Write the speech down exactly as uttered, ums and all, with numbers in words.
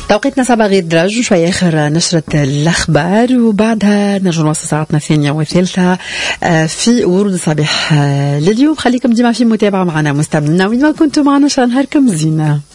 توقيتنا سبعة غير درج وشوية آخر نشرة الأخبار، وبعدها نرجع نواصل ساعتنا الثانية والثالثة في ورود صباح لليوم. خليكم ديما في متابعة معنا مستمعينا وين ما كنتوا معنا، شان نهاركم زينة.